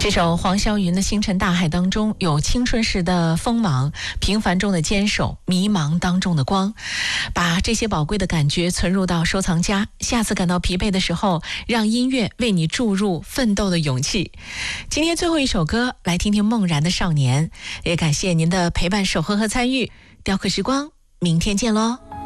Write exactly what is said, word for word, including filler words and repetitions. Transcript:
这首黄霄云的星辰大海当中，有青春时的锋芒，平凡中的坚守，迷茫当中的光。把这些宝贵的感觉存入到收藏夹，下次感到疲惫的时候，让音乐为你注入奋斗的勇气。今天最后一首歌，来听听梦然的少年。也感谢您的陪伴、守候和参与。雕刻时光，明天见喽。